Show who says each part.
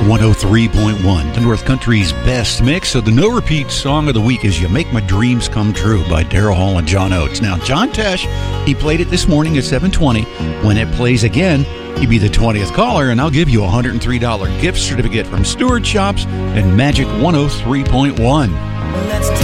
Speaker 1: 103.1, the North Country's best mix. So the no-repeat song of the week is You Make My Dreams Come True by Daryl Hall and John Oates. Now, John Tesh, he played it this morning at 7:20. When it plays again, he'll be the 20th caller, and I'll give you a $103 gift certificate from Stewart Shops and Magic 103.1.
Speaker 2: Let's